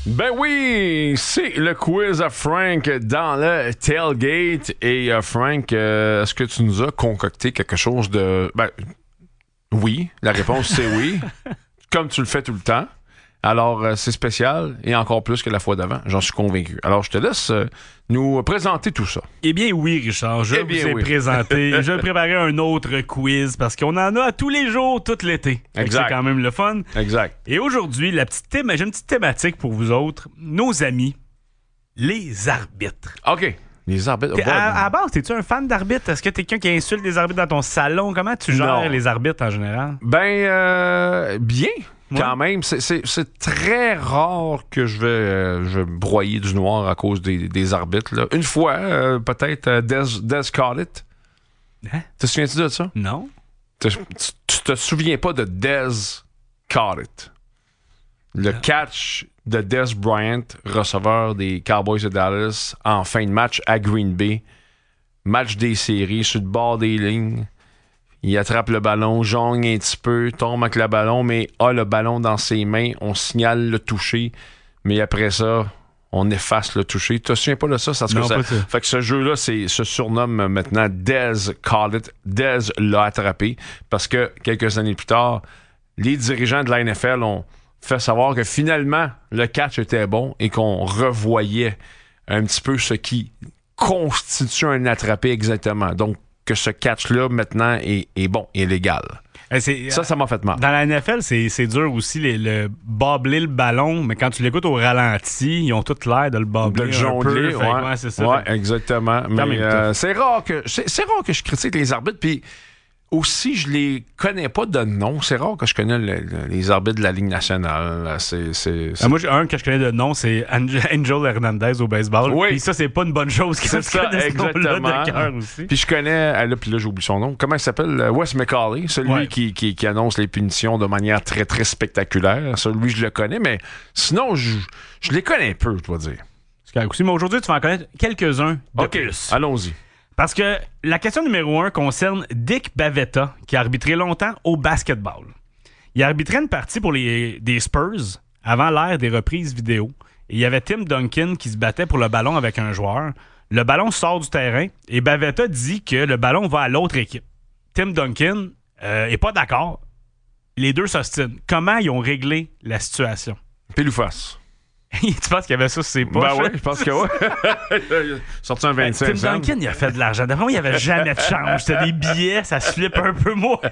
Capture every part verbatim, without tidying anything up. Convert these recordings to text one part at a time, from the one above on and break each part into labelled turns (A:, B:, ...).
A: Ben oui, c'est le quiz à Frank dans le tailgate. Et euh, Frank, euh, est-ce que tu nous as concocté quelque chose de... Ben, oui, la réponse c'est oui, comme tu le fais tout le temps. Alors, euh, c'est spécial et encore plus que la fois d'avant, j'en suis convaincu. Alors, je te laisse euh, nous présenter tout ça.
B: Eh bien oui, Richard, je
A: eh
B: vous
A: bien,
B: ai
A: oui.
B: présenté, je vais préparer un autre quiz parce qu'on en a à tous les jours, tout l'été.
A: Exact.
B: C'est quand même le fun.
A: Exact.
B: Et aujourd'hui, la petite thème, j'ai une petite thématique pour vous autres, nos amis, les arbitres.
A: OK. Les arbitres...
B: T'es-
A: bon,
B: à, à la base, es-tu un fan d'arbitres? Est-ce que t'es quelqu'un qui insulte les arbitres dans ton salon? Comment tu gères
A: Non.
B: les arbitres en général?
A: Ben, euh, bien, quand
B: Ouais.
A: même. C'est, c'est, c'est très rare que je vais, euh, je vais broyer du noir à cause des, des arbitres. Là. Une fois, euh, peut-être, euh, Des, Des Cauditt.
B: Hein?
A: Te souviens-tu de ça?
B: Non?
A: Te- tu, tu te souviens pas de Des Cauditt? Le catch de Des Bryant, receveur des Cowboys de Dallas, en fin de match à Green Bay. Match des séries, sur le bord des lignes. Il attrape le ballon, jongle un petit peu, tombe avec le ballon, mais a le ballon dans ses mains. On signale le toucher, mais après ça, on efface le toucher. Tu te souviens pas de ça? ça,
B: Non,
A: ça
B: pas ça.
A: fait que ce jeu-là, c'est, se surnomme maintenant Des Cauditt. Des l'a attrapé parce que quelques années plus tard, les dirigeants de la N F L ont fait savoir que finalement, le catch était bon et qu'on revoyait un petit peu ce qui constitue un attrapé exactement. Donc, que ce catch-là, maintenant, est, est bon, est légal.
B: Eh, c'est-
A: Ça, ça m'a fait mal.
B: Dans la N F L, c'est, c'est dur aussi, les, le bobler le ballon, mais quand tu l'écoutes au ralenti, ils ont tout l'air de le
A: De
B: bobler
A: le
B: un
A: jongler,
B: peu.
A: ouais.
B: Fait que, ouais, c'est ça.
A: Ouais,
B: Fait que-
A: exactement. Mais
B: même
A: euh, c'est rare que c'est, c'est rare que je critique les arbitres. Puis aussi, je les connais pas de nom. C'est rare que je connais le- le- les arbitres de la Ligue nationale. Là. C'est, c'est, c'est-
B: Ah, moi, j'ai un que je connais de nom, c'est Ange- Angel Hernandez au baseball.
A: Oui.
B: Puis ça, c'est pas une bonne chose que
A: C'est
B: tu
A: ça,
B: connaisses ce nom-là
A: exactement.
B: de cœur aussi.
A: Puis je connais, ah là, puis là, j'ai oublié son nom. Comment il s'appelle? Euh, Wes McCauley, celui
B: Ouais.
A: qui, qui, qui annonce les punitions de manière très, très spectaculaire. Celui, je le connais, mais sinon, je, je les connais peu, je dois dire.
B: C'est correct aussi, mais aujourd'hui, tu vas en connaître quelques-uns de
A: OK,
B: plus.
A: allons-y.
B: Parce que la question numéro un concerne Dick Bavetta, qui a arbitré longtemps au basketball. Il a arbitré une partie pour les, des Spurs avant l'ère des reprises vidéo. Et il y avait Tim Duncan qui se battait pour le ballon avec un joueur. Le ballon sort du terrain et Bavetta dit que le ballon va à l'autre équipe. Tim Duncan euh, est pas d'accord. Les deux s'ostinent. Comment ils ont réglé la situation?
A: Pile ou face?
B: Tu penses qu'il y avait ça sur ses poches?
A: Ben oui, je pense que oui. Il a sorti un vingt-cinq
B: Tim
A: cents.
B: Duncan, il a fait de l'argent. D'après moi, il n'y avait jamais de change. C'était des billets, ça se flippe un peu moins.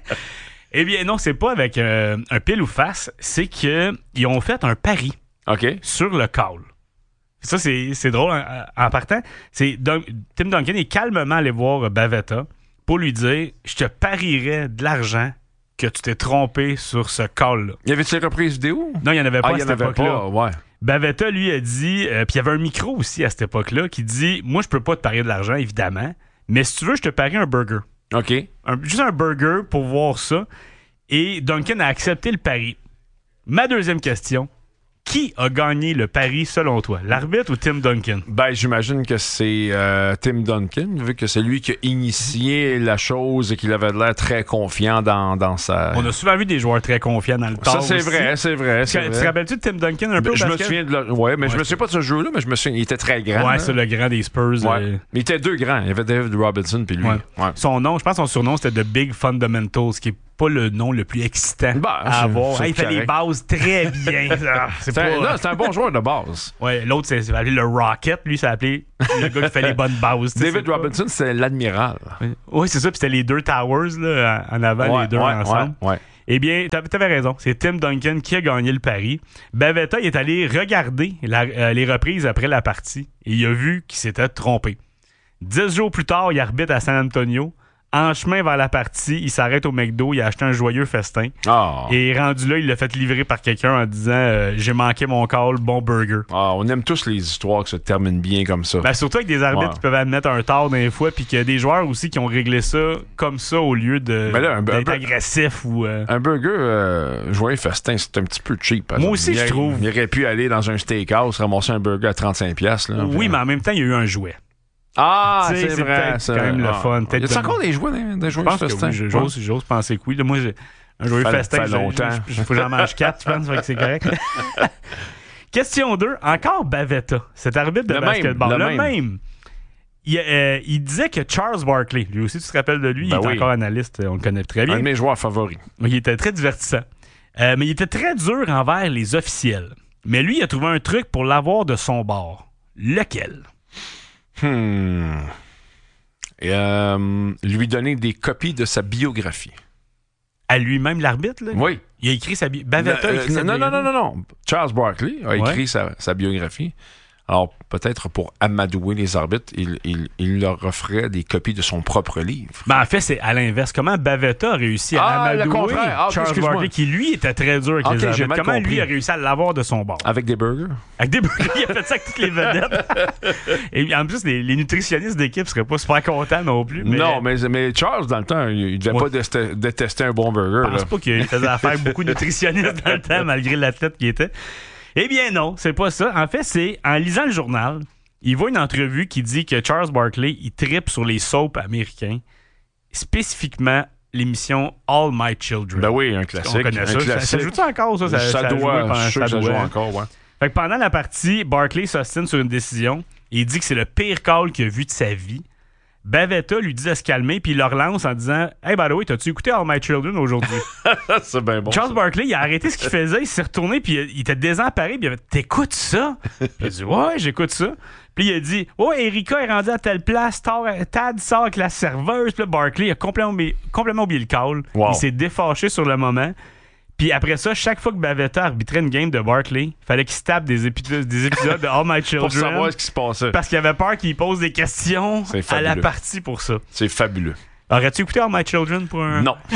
B: Eh bien, non, c'est pas avec euh, un pile ou face. C'est qu'ils ont fait un pari
A: OK.
B: sur le call. Ça, c'est, c'est drôle en, en partant. C'est Dun- Tim Duncan est calmement allé voir Bavetta pour lui dire « Je te parierais de l'argent que tu t'es trompé sur ce call-là. »
A: Y avait-tu des reprises vidéo?
B: Non, il n'y en avait pas
A: Ah,
B: à
A: il y
B: cette
A: en avait
B: époque-là.
A: pas, ouais.
B: Bavetta, lui, a dit, euh, puis il y avait un micro aussi à cette époque-là, qui dit, moi, je peux pas te parier de l'argent, évidemment, mais si tu veux, je te parie un burger.
A: OK.
B: Un- juste un burger pour voir ça. Et Duncan a accepté le pari. Ma deuxième question, qui a gagné le pari selon toi, l'arbitre ou Tim Duncan?
A: Ben, j'imagine que c'est euh, Tim Duncan, vu que c'est lui qui a initié la chose et qu'il avait l'air très confiant dans, dans sa...
B: On a souvent vu des joueurs très confiants dans le temps.
A: Ça, c'est vrai, c'est vrai, c'est
B: Tu te
A: vrai.
B: rappelles-tu de Tim Duncan un peu
A: Ben,
B: au
A: je me
B: basket?
A: souviens de... la- Ouais, mais je
B: Ouais,
A: me souviens pas de ce jeu-là, mais je me souviens... Il était très grand.
B: Ouais,
A: hein.
B: c'est le grand des Spurs.
A: Ouais.
B: euh,
A: Mais il était deux grands. Il y avait David Robinson puis lui.
B: Ouais.
A: Ouais.
B: Son nom, je pense que son surnom, c'était The Big Fundamentals, qui est pas le nom le plus excitant
A: Bah,
B: à
A: c'est-
B: avoir.
A: c'est
B: Hey, il fait
A: correct.
B: les bases très bien. Ah, c'est
A: C'est un,
B: pas...
A: non, c'est un bon joueur de base.
B: Ouais, l'autre, c'est, c'est appelé le Rocket. Lui, c'est appelé le gars qui fait les bonnes bases. tu sais,
A: David
B: c'est pas-
A: Robinson, c'est l'admiral.
B: Oui, c'est ça. Puis c'était les deux Towers là, en avant,
A: Ouais,
B: les deux
A: ouais,
B: ensemble.
A: ouais, ouais.
B: Eh bien, t'avais, t'avais raison. C'est Tim Duncan qui a gagné le pari. Bavetta, il est allé regarder la- euh, les reprises après la partie et il a vu qu'il s'était trompé. Dix jours plus tard, il arbitre à San Antonio. En chemin vers la partie, il s'arrête au McDo, il a acheté un joyeux festin.
A: Ah.
B: Et rendu là, il l'a fait livrer par quelqu'un en disant euh, J'ai manqué mon call, bon burger.
A: Ah, on aime tous les histoires qui se terminent bien comme ça.
B: Ben, surtout avec des arbitres
A: Ouais.
B: qui peuvent admettre un tort des fois, puis qu'il y a des joueurs aussi qui ont réglé ça comme ça au lieu de,
A: Ben là, un-
B: d'être
A: un-
B: agressif ou. euh,
A: Un burger euh, joyeux festin, c'est un petit peu cheap. par
B: Moi
A: exemple.
B: aussi,
A: Il
B: je
A: a-
B: trouve.
A: Il aurait pu aller dans un steakhouse, ramasser un burger à trente-cinq piastres. Là,
B: Oui,
A: Enfin,
B: mais en même temps, il y a eu un jouet.
A: Ah,
B: Tu sais,
A: c'est,
B: c'est
A: vrai.
B: peut-être
A: c'est
B: quand même
A: vrai.
B: le
A: Ah.
B: fun.
A: Y
B: Peut-être
A: a-tu
B: de-
A: encore des jouets, des, des
B: Je
A: joyeux
B: pense que
A: festins?
B: oui, je- j'ose, j'ose penser que oui. Là, moi, j'ai un joyeux
A: Fallait-
B: festin,
A: fait
B: j'ai-
A: longtemps.
B: j'ai- faut que j'en mange quatre, je pense, fait que c'est correct. Question deux. Encore Bavetta, cet arbitre de
A: le
B: basketball.
A: Même, le,
B: le
A: même.
B: même. Il, euh, il disait que Charles Barkley, lui aussi, tu te rappelles de lui,
A: Ben
B: il est
A: oui.
B: encore analyste, on le connaît très bien.
A: Un de mes joueurs favoris.
B: Il était très divertissant. Euh, mais il était très dur envers les officiels. Mais lui, il a trouvé un truc pour l'avoir de son bord. Lequel?
A: Hmm. Et, euh, lui donner des copies de sa biographie.
B: À lui-même, l'arbitre, là?
A: Oui.
B: Il a écrit sa biographie. Bavetta a écrit
A: Euh,
B: sa
A: non, non,
B: biographie.
A: non, non, non. Charles Barkley a écrit
B: Ouais.
A: sa, sa biographie. Alors, peut-être pour amadouer les arbitres, il, il, il leur offrait des copies de son propre livre.
B: Ben, en fait, c'est à l'inverse. Comment Bavetta a réussi à
A: Ah, le
B: amadouer
A: contraire. Ah,
B: Charles
A: excuse-moi.
B: Barkley, qui lui était très dur avec
A: Ok,
B: les
A: j'ai
B: arbitres.
A: mal
B: Comment
A: compris.
B: lui a réussi à l'avoir de son bord?
A: Avec des burgers?
B: Avec des burgers, il a fait ça avec toutes les vedettes. Et en plus, les, les nutritionnistes d'équipe seraient pas super contents non plus. Mais
A: Non, mais, mais Charles, dans le temps, il, il devait
B: Ouais.
A: pas détester, détester un bon burger.
B: je pense
A: Là.
B: pas qu'il faisait affaire avec beaucoup de nutritionnistes dans le temps, malgré l'athlète qu'il était. Eh bien non, c'est pas ça. En fait, c'est en lisant le journal, il voit une entrevue qui dit que Charles Barkley, il trippe sur les soaps américains, spécifiquement l'émission All My Children.
A: Ben oui, un
B: On
A: classique.
B: connaît
A: un
B: ça. Ça,
A: classique.
B: ça joue-tu encore, ça? Ça,
A: Ça
B: ça a joué
A: doit,
B: pendant-
A: je suis sûr que ça joue
B: doit.
A: encore, ouais.
B: Fait que pendant la partie, Barkley s'ostine sur une décision et il dit que c'est le pire call qu'il a vu de sa vie. Bavetta lui dit de se calmer, puis il le relance en disant « Hey, by the way, t'as-tu écouté All My Children aujourd'hui? »
A: C'est bien bon.
B: Charles
A: ça.
B: Barkley, il a arrêté ce qu'il faisait, il s'est retourné, puis il était désemparé, puis il a fait « T'écoutes ça? » Puis il a dit « Ouais, j'écoute ça. » Puis il a dit « Oh, Erika est rendue à telle place, Tad sort avec la serveuse. » Puis là, Barkley a complètement oublié, complètement oublié le call.
A: Wow.
B: Il s'est défâché sur le moment. Puis après ça, chaque fois que Bavetta arbitrait une game de Barkley, il fallait qu'il se tape des, épi- des épisodes de All My Children.
A: Pour savoir ce qui se passait.
B: Parce qu'il avait peur qu'il pose des questions
A: C'est
B: à la
A: fabuleux.
B: partie pour ça.
A: C'est fabuleux.
B: Aurais-tu écouté All My Children pour un...
A: Non.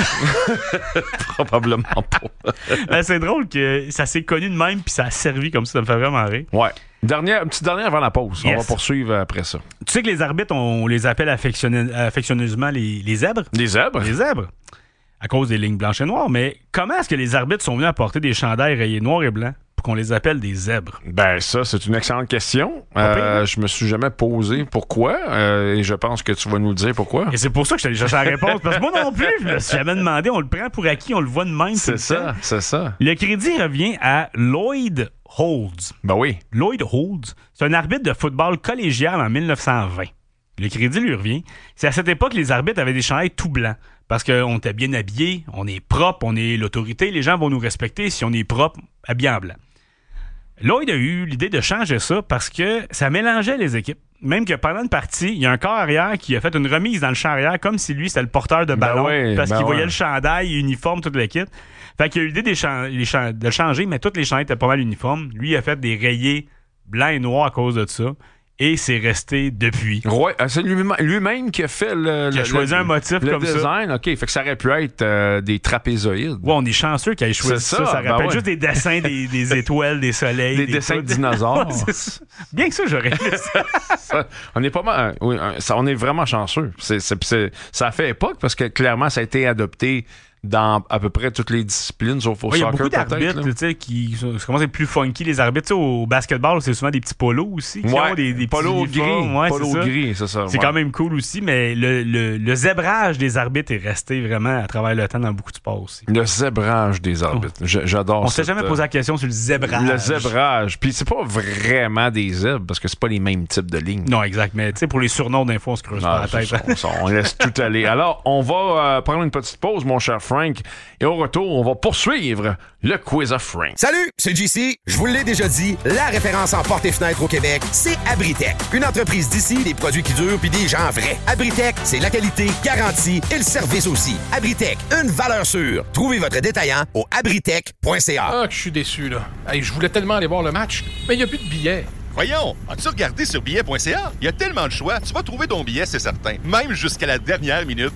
A: Probablement pas.
B: Ben, c'est drôle que ça s'est connu de même puis ça a servi comme ça. Ça me fait vraiment rire.
A: Ouais. Dernière, une petite dernière avant la pause.
B: Yes.
A: On va poursuivre après ça.
B: Tu sais que les arbitres, on les appelle affectionne- affectionneusement les, les zèbres?
A: Les zèbres?
B: Les zèbres. À cause des lignes blanches et noires. Mais comment est-ce que les arbitres sont venus apporter des chandails rayés noirs et blancs pour qu'on les appelle des zèbres?
A: Ben ça, c'est une excellente question.
B: Pas pire,
A: Euh,
B: hein?
A: je me suis jamais posé pourquoi euh, et je pense que tu vas nous le dire pourquoi.
B: Et c'est pour ça que je t'allais chercher la réponse. Parce que moi non plus, je me suis jamais demandé. On le prend pour acquis, on le voit de même. tout
A: C'est
B: le
A: ça,
B: temps.
A: c'est ça.
B: Le crédit revient à Lloyd Holds.
A: Ben oui.
B: Lloyd Holds, c'est un arbitre de football collégial en mille neuf cent vingt. Le crédit lui revient. C'est à cette époque que les arbitres avaient des chandails tout blancs. Parce qu'on était bien habillés, on est propre, on est l'autorité, les gens vont nous respecter si on est propre, habillé en blanc. Lloyd a eu l'idée de changer ça parce que ça mélangeait les équipes. Même que pendant une partie, il y a un corps arrière qui a fait une remise dans le champ arrière comme si lui, c'était le porteur de ballon.
A: oui,
B: parce
A: ben
B: qu'il
A: ouais.
B: voyait le chandail, uniforme, toute l'équipe. Fait qu'il a eu l'idée des chan- les chan- de le changer, mais toutes les chandails étaient pas mal uniformes. Lui, il a fait des rayés blancs et noirs à cause de ça. Et c'est resté depuis.
A: Ouais, euh, c'est lui-même, lui-même qui a fait le,
B: Qui a
A: le-
B: choisi
A: le-
B: un motif
A: le
B: comme ça.
A: design. OK, fait que ça aurait pu être euh, des trapézoïdes.
B: Ouais, on est chanceux qu'il ait choisi
A: C'est
B: ça.
A: ça,
B: Ça
A: ben
B: rappelle
A: ouais.
B: juste des dessins des, des étoiles, des soleils.
A: Des dessins de
B: tout.
A: dinosaures.
B: Ouais, c'est ça. Bien que ça, j'aurais fait ça.
A: Ça, on est pas mal. Oui, un- ça, on est vraiment chanceux. C'est, c'est- c'est- ça a fait époque parce que clairement, ça a été adopté dans à peu près toutes les disciplines, sauf au
B: Ouais, il y a
A: soccer
B: beaucoup
A: peut-être.
B: d'arbitres
A: là.
B: tu sais, qui ça commence à être plus funky, les arbitres. Tu sais, au basketball, c'est souvent des petits polos aussi. Qui
A: Ouais,
B: ont des, des
A: polo
B: petits uniformes.
A: gris.
B: Ouais,
A: polo
B: c'est ça.
A: gris, c'est ça.
B: C'est
A: ouais.
B: quand même cool aussi, mais le, le, le zébrage des arbitres est resté vraiment à travers le temps dans beaucoup de sports aussi.
A: Le zébrage des arbitres. J- J'adore
B: On
A: ça.
B: s'est jamais posé la question sur le zébrage.
A: Le zébrage. Puis c'est pas vraiment des zèbres parce que c'est pas les mêmes types de lignes.
B: Non, exact. Mais tu sais, pour les surnoms d'infos, on se creuse
A: Ah,
B: pas la
A: c'est
B: tête.
A: ça, on, on laisse tout aller. Alors, on va euh, prendre une petite pause, mon cher Frank. Et au retour, on va poursuivre le quiz of Frank.
C: Salut, c'est J C. Je vous l'ai déjà dit, la référence en portes et fenêtres au Québec, c'est Abritech. Une entreprise d'ici, des produits qui durent puis des gens vrais. Abritech, c'est la qualité garantie et le service aussi. Abritech, une valeur sûre. Trouvez votre détaillant au abritech point c a.
D: Ah, que je suis déçu, là. Hey, je voulais tellement aller voir le match, mais il n'y a plus de billets.
E: Voyons, as-tu regardé sur billet point c a? Il y a tellement de choix, tu vas trouver ton billet, c'est certain. Même jusqu'à la dernière minute.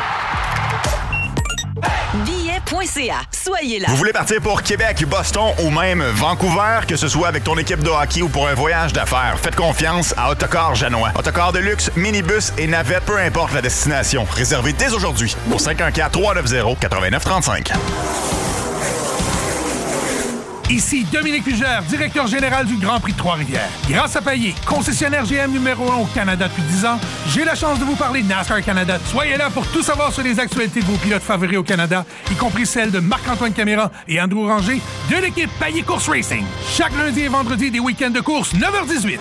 F: billet point c a. Soyez là.
G: Vous voulez partir pour Québec, Boston ou même Vancouver, que ce soit avec ton équipe de hockey ou pour un voyage d'affaires, faites confiance à Autocar Janois. Autocar de luxe, minibus et navette, peu importe la destination. Réservez dès aujourd'hui au cinq un quatre, trois neuf zéro, neuf neuf trois cinq.
H: Ici Dominique Fugère, directeur général du Grand Prix de Trois-Rivières. Grâce à Payet, concessionnaire G M numéro un au Canada depuis dix ans, j'ai la chance de vous parler de NASCAR Canada. Soyez là pour tout savoir sur les actualités de vos pilotes favoris au Canada, y compris celles de Marc-Antoine Caméra et Andrew Ranger de l'équipe Payet Course Racing. Chaque lundi et vendredi des week-ends de course, neuf heures dix-huit.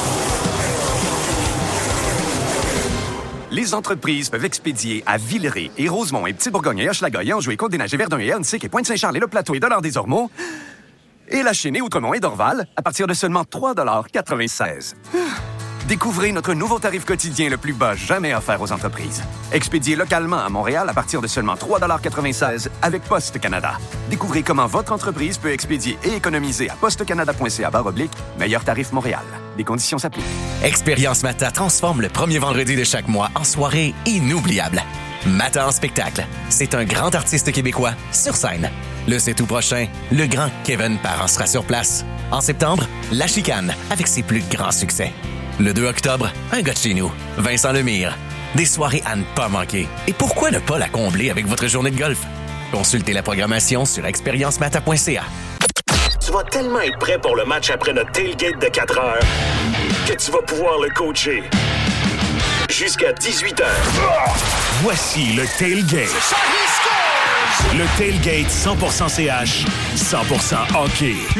I: Les entreprises peuvent expédier à Villeray et Rosemont et Petit-Bourgogne et Hochelaga et Anjou et Côte-des-Neiges et Verdun et Huntsic et Pointe-Saint-Charles et Le Plateau et Dollard-des-Ormeaux et La Chênaie, Outremont et Dorval à partir de seulement trois dollars quatre-vingt-seize. Découvrez notre nouveau tarif quotidien le plus bas jamais offert aux entreprises. Expédié localement à Montréal à partir de seulement trois dollars quatre-vingt-seize avec Poste Canada. Découvrez comment votre entreprise peut expédier et économiser à postecanada.ca barre oblique meilleur tarif Montréal. Les conditions s'appliquent.
J: Expérience Mata transforme le premier vendredi de chaque mois en soirée inoubliable. Mata en spectacle. C'est un grand artiste québécois sur scène. Le sept août prochain, le grand Kevin Parent sera sur place. En septembre, La Chicane avec ses plus grands succès. Le deux octobre, un gars de chez nous, Vincent Lemire. Des soirées à ne pas manquer. Et pourquoi ne pas la combler avec votre journée de golf? Consultez la programmation sur expérience mata point c a.
K: Tu vas tellement être prêt pour le match après notre tailgate de quatre heures que tu vas pouvoir le coacher jusqu'à dix-huit heures. Voici le tailgate. Le tailgate cent pour cent C H, cent pour cent hockey.